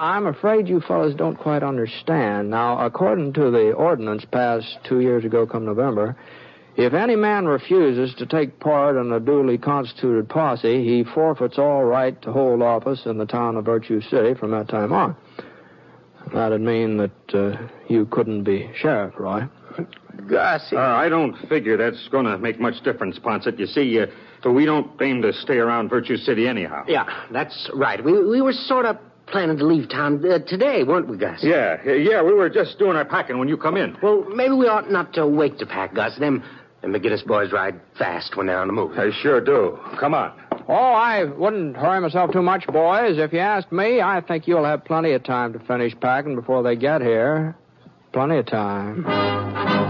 I'm afraid you fellas don't quite understand. Now, according to the ordinance passed 2 years ago come November, if any man refuses to take part in a duly constituted posse, he forfeits all right to hold office in the town of Virtue City from that time on. That'd mean that you couldn't be sheriff, Roy. Gussie. I don't figure that's going to make much difference, Ponset. You see, we don't aim to stay around Virtue City anyhow. Yeah, that's right. We were sort of planning to leave town today, weren't we, Gus? Yeah, we were just doing our packing when you come in. Well, maybe we ought not to wait to pack, Gus. Them McGinnis boys ride fast when they're on the move. They sure do. Come on. Oh, I wouldn't hurry myself too much, boys. If you ask me, I think you'll have plenty of time to finish packing before they get here. Plenty of time.